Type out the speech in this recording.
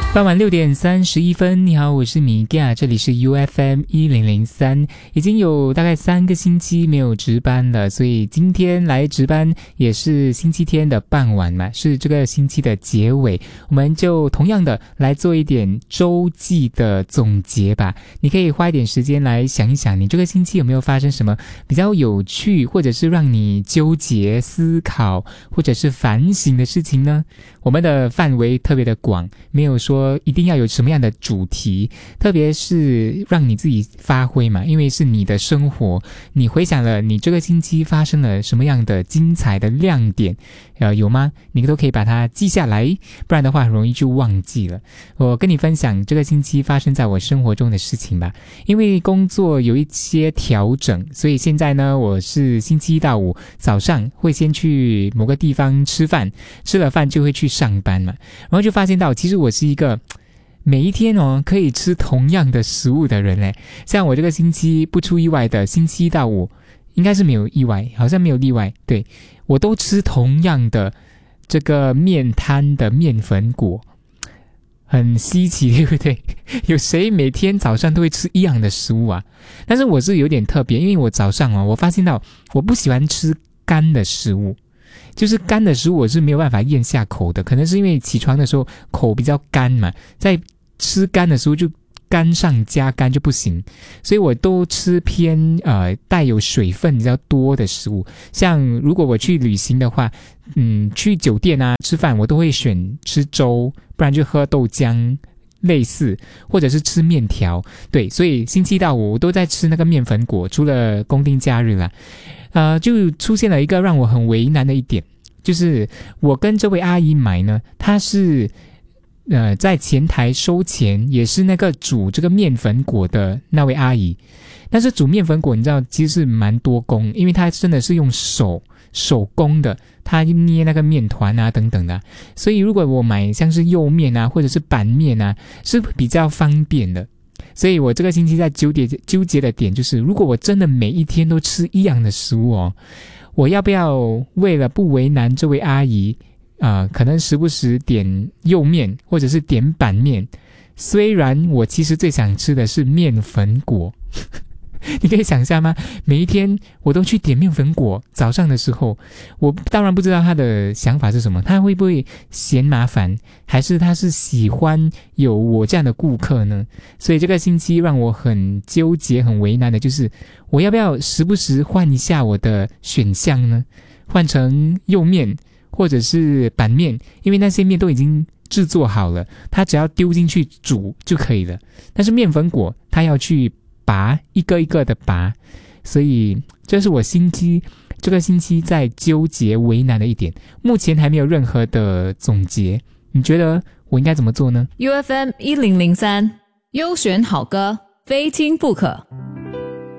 傍晚6:31，你好，我是米娅，这里是 UFM 1003，已经有大概3个星期没有值班了，所以今天来值班也是星期天的傍晚嘛，是这个星期的结尾，我们就同样的来做一点周记的总结吧。你可以花一点时间来想一想，你这个星期有没有发生什么比较有趣，或者是让你纠结、思考，或者是反省的事情呢？我们的范围特别的广，没有说一定要有什么样的主题，特别是让你自己发挥嘛，因为是你的生活，你回想了你这个星期发生了什么样的精彩的亮点，有吗？你都可以把它记下来，不然的话很容易就忘记了。我跟你分享这个星期发生在我生活中的事情吧。因为工作有一些调整，所以现在呢，我是星期一到五早上会先去某个地方吃饭，吃了饭就会去上班嘛，然后就发现到其实我是一个每一天可以吃同样的食物的人嘞。像我这个星期不出意外的星期一到五应该是没有意外，好像没有例外，对，我都吃同样的这个面摊的面粉果，很稀奇对不对？有谁每天早上都会吃一样的食物啊？但是我是有点特别，因为我早上我发现到我不喜欢吃干的食物，就是干的食物我是没有办法咽下口的，可能是因为起床的时候口比较干嘛，在吃干的食物就干上加干就不行，所以我都吃偏带有水分比较多的食物。像如果我去旅行的话，去酒店啊吃饭，我都会选吃粥，不然就喝豆浆类似，或者是吃面条。对，所以星期一到五我都在吃那个面粉果，除了公定假日啦。就出现了一个让我很为难的一点，就是我跟这位阿姨买呢，她是在前台收钱，也是那个煮这个面粉果的那位阿姨。但是煮面粉果你知道其实是蛮多工，因为她真的是用手工的，她捏那个面团啊等等的，所以如果我买像是釉面啊或者是板面啊是比较方便的。所以我这个星期在纠结的点就是，如果我真的每一天都吃一样的食物我要不要为了不为难这位阿姨可能时不时点釉面或者是点板面，虽然我其实最想吃的是面粉果你可以想象吗？每一天我都去点面粉果，早上的时候我当然不知道他的想法是什么，他会不会嫌麻烦，还是他是喜欢有我这样的顾客呢？所以这个星期让我很纠结很为难的就是我要不要时不时换一下我的选项呢？换成釉面或者是板面，因为那些面都已经制作好了，它只要丢进去煮就可以了。但是面粉果它要去拔，一个一个的拔，所以这是我这个星期在纠结为难的一点，目前还没有任何的总结。你觉得我应该怎么做呢？ UFM 1003优选好歌，非听不可。